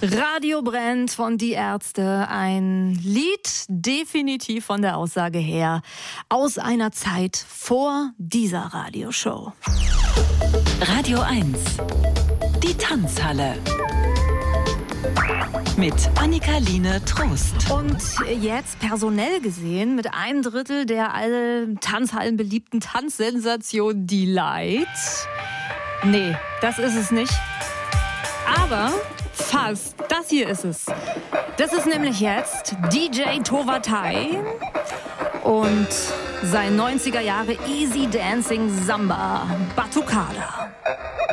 Radio brennt von Die Ärzte. Ein Lied definitiv von der Aussage her aus einer Zeit vor dieser Radioshow. Radio 1. Die Tanzhalle. Mit Annika-Line Trost. Und jetzt personell gesehen mit 1/3 der alle Tanzhallen beliebten Tanzsensation Delight. Nee, das ist es nicht. Aber fast. Das hier ist es. Das ist nämlich jetzt DJ Towatai und sein 90er Jahre Easy Dancing Samba Batucada.